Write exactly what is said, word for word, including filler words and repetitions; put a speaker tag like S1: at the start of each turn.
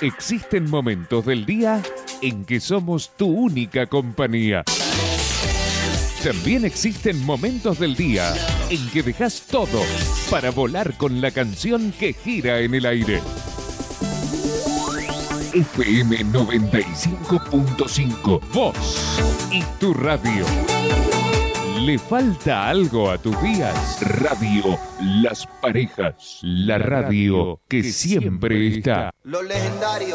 S1: Existen momentos del día en que somos tu única compañía. También existen momentos del día en que dejas todo para volar con la canción que gira en el aire. F M noventa y cinco punto cinco, vos y tu radio. ¿Le falta algo a tus días? Radio Las Parejas, la radio que siempre está.
S2: Los legendarios.